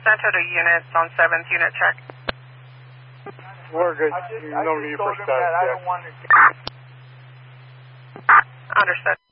Center to units on 7th, unit check. We're good. No need for status check. Understood.